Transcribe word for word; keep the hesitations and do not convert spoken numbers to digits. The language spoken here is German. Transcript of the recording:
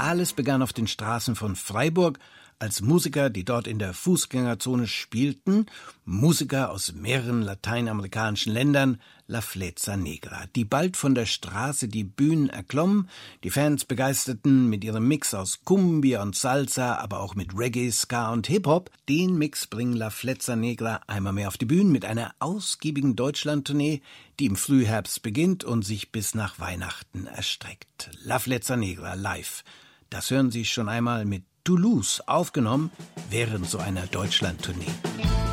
Alles begann auf den Straßen von Freiburg, als Musiker, die dort in der Fußgängerzone spielten, Musiker aus mehreren lateinamerikanischen Ländern, La Flezza Negra, die bald von der Straße die Bühnen erklommen, die Fans begeisterten mit ihrem Mix aus Cumbia und Salsa, aber auch mit Reggae, Ska und Hip-Hop. Den Mix bringen La Flezza Negra einmal mehr auf die Bühnen mit einer ausgiebigen Deutschlandtournee, die im Frühherbst beginnt und sich bis nach Weihnachten erstreckt. La Flezza Negra live. Das hören Sie schon einmal mit Toulouse aufgenommen während so einer Deutschlandtournee.